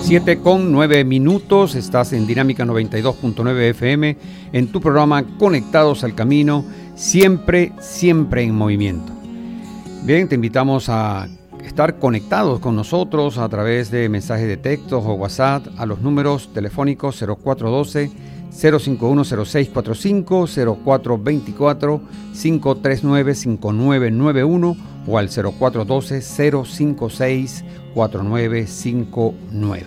7:09, estás en Dinámica 92.9 FM, en tu programa Conectados al Camino, siempre en movimiento. Bien, te invitamos a estar conectados con nosotros a través de mensajes de texto o WhatsApp a los números telefónicos 0412-051-0645, 0424-539-5991 o al 0412-056-4959.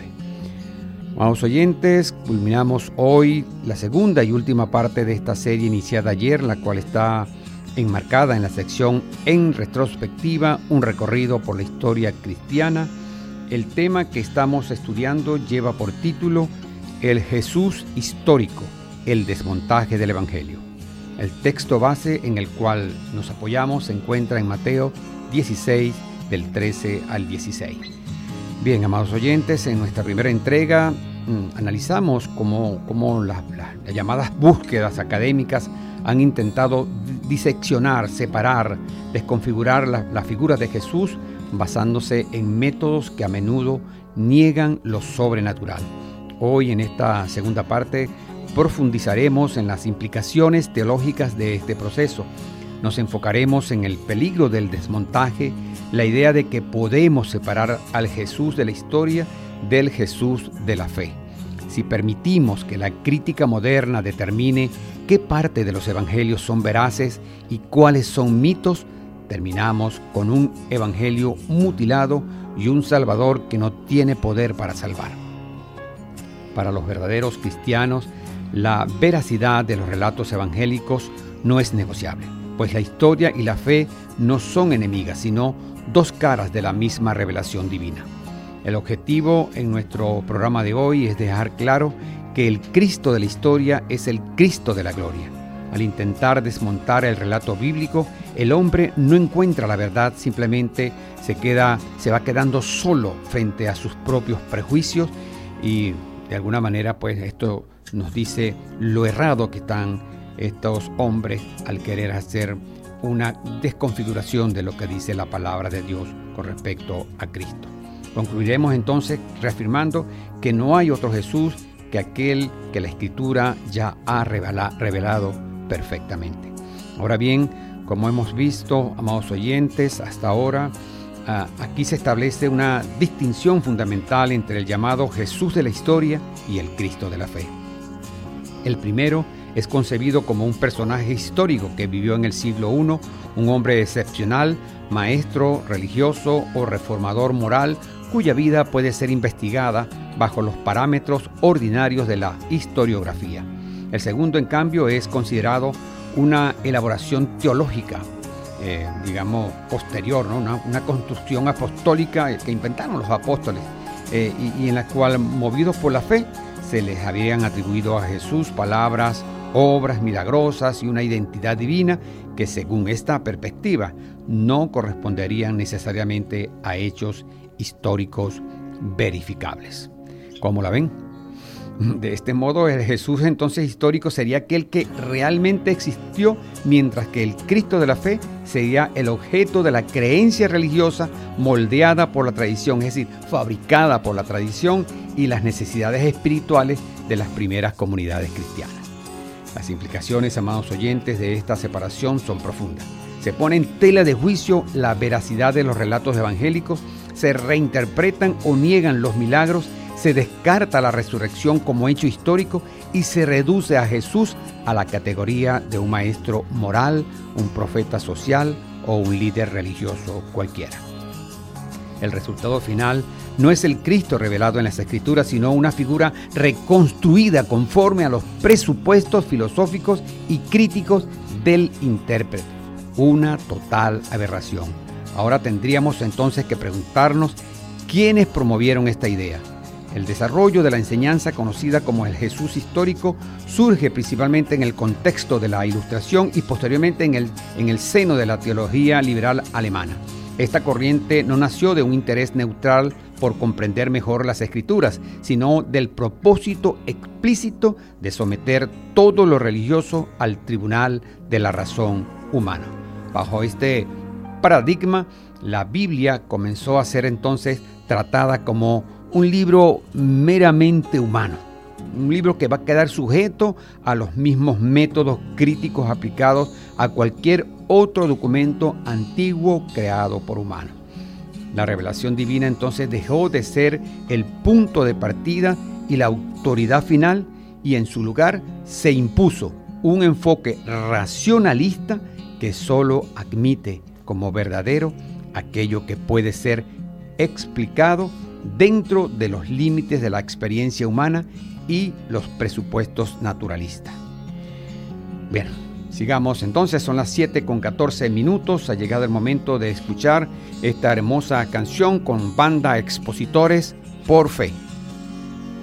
Amados oyentes, culminamos hoy la segunda y última parte de esta serie iniciada ayer, la cual está enmarcada en la sección En Retrospectiva, un recorrido por la historia cristiana. El tema que estamos estudiando lleva por título El Jesús histórico, el desmontaje del Evangelio. El texto base en el cual nos apoyamos se encuentra en Mateo 16, del 13 al 16. Bien, amados oyentes, en nuestra primera entrega analizamos cómo las llamadas búsquedas académicas han intentado diseccionar, separar, desconfigurar la figura de Jesús basándose en métodos que a menudo niegan lo sobrenatural. Hoy, en esta segunda parte, profundizaremos en las implicaciones teológicas de este proceso. Nos enfocaremos en el peligro del desmontaje, la idea de que podemos separar al Jesús de la historia del Jesús de la fe. Si permitimos que la crítica moderna determine qué parte de los evangelios son veraces y cuáles son mitos, terminamos con un evangelio mutilado y un Salvador que no tiene poder para salvar. Para los verdaderos cristianos, la veracidad de los relatos evangélicos no es negociable, pues la historia y la fe no son enemigas, sino dos caras de la misma revelación divina. El objetivo en nuestro programa de hoy es dejar claro que el Cristo de la historia es el Cristo de la gloria. Al intentar desmontar el relato bíblico, el hombre no encuentra la verdad, simplemente se va quedando solo frente a sus propios prejuicios y de alguna manera pues esto nos dice lo errado que están estos hombres al querer hacer una desconfiguración de lo que dice la palabra de Dios con respecto a Cristo. Concluiremos entonces reafirmando que no hay otro Jesús que aquel que la Escritura ya ha revelado perfectamente. Ahora bien, como hemos visto, amados oyentes, hasta ahora, aquí se establece una distinción fundamental entre el llamado Jesús de la historia y el Cristo de la fe. El primero es concebido como un personaje histórico que vivió en el siglo I, un hombre excepcional, maestro religioso o reformador moral, cuya vida puede ser investigada bajo los parámetros ordinarios de la historiografía. El segundo, en cambio, es considerado una elaboración teológica, posterior, ¿no? Una construcción apostólica que inventaron los apóstoles y en la cual, movidos por la fe, se les habían atribuido a Jesús palabras, obras milagrosas y una identidad divina que, según esta perspectiva, no corresponderían necesariamente a hechos históricos verificables. ¿Cómo la ven? De este modo, el Jesús entonces histórico sería aquel que realmente existió, mientras que el Cristo de la fe sería el objeto de la creencia religiosa moldeada por la tradición, es decir, fabricada por la tradición y las necesidades espirituales de las primeras comunidades cristianas. Las implicaciones, amados oyentes, de esta separación son profundas. Se pone en tela de juicio la veracidad de los relatos evangélicos, se reinterpretan o niegan los milagros, se descarta la resurrección como hecho histórico y se reduce a Jesús a la categoría de un maestro moral, un profeta social o un líder religioso cualquiera. El resultado final no es el Cristo revelado en las Escrituras, sino una figura reconstruida conforme a los presupuestos filosóficos y críticos del intérprete. Una total aberración. Ahora tendríamos entonces que preguntarnos quiénes promovieron esta idea. El desarrollo de la enseñanza conocida como el Jesús histórico surge principalmente en el contexto de la Ilustración y posteriormente en el seno de la teología liberal alemana. Esta corriente no nació de un interés neutral por comprender mejor las Escrituras, sino del propósito explícito de someter todo lo religioso al tribunal de la razón humana. Bajo este paradigma, la Biblia comenzó a ser entonces tratada como un libro meramente humano, un libro que va a quedar sujeto a los mismos métodos críticos aplicados a cualquier otro documento antiguo creado por humanos. La revelación divina entonces dejó de ser el punto de partida y la autoridad final, y en su lugar se impuso un enfoque racionalista que solo admite como verdadero aquello que puede ser explicado dentro de los límites de la experiencia humana y los presupuestos naturalistas. Bien, sigamos entonces, son las 7:14. Ha llegado el momento de escuchar esta hermosa canción con Banda Expositores, Por Fe.